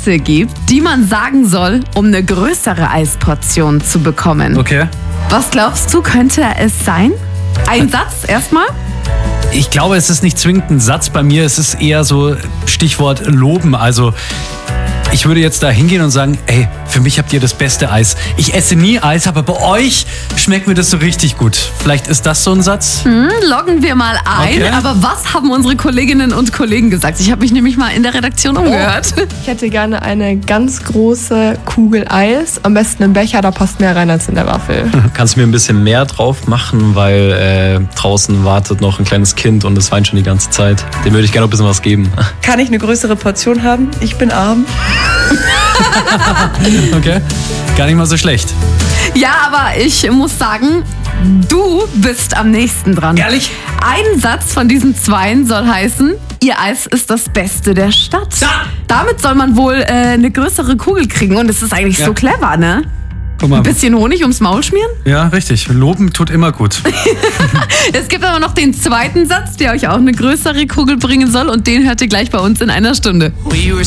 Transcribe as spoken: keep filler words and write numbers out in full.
Sätze gibt, die man sagen soll, um eine größere Eisportion zu bekommen. Okay. Was glaubst du, könnte es sein? Ein Satz erstmal? Ich glaube, es ist nicht zwingend ein Satz bei mir, es ist eher so Stichwort loben. Also ich würde jetzt da hingehen und sagen, ey, für mich habt ihr das beste Eis. Ich esse nie Eis, aber bei euch schmeckt mir das so richtig gut. Vielleicht ist das so ein Satz? Hm, loggen wir mal ein. Okay. Aber was haben unsere Kolleginnen und Kollegen gesagt? Ich habe mich nämlich mal in der Redaktion umgehört. Ich hätte gerne eine ganz große Kugel Eis, am besten im Becher, da passt mehr rein als in der Waffel. Kannst du mir ein bisschen mehr drauf machen, weil äh, draußen wartet noch ein kleines Kind und es weint schon die ganze Zeit. Dem würde ich gerne noch ein bisschen was geben. Kann ich eine größere Portion haben? Ich bin arm. Okay, gar nicht mal so schlecht. Ja, aber ich muss sagen, du bist am nächsten dran. Ehrlich? Ein Satz von diesen zweien soll heißen, ihr Eis ist das Beste der Stadt. Ja. Damit soll man wohl äh, eine größere Kugel kriegen und es ist eigentlich Ja. so clever, ne? Guck mal. Ein bisschen Honig ums Maul schmieren. Ja, richtig. Loben tut immer gut. Es gibt aber noch den zweiten Satz, der euch auch eine größere Kugel bringen soll und den hört ihr gleich bei uns in einer Stunde. We were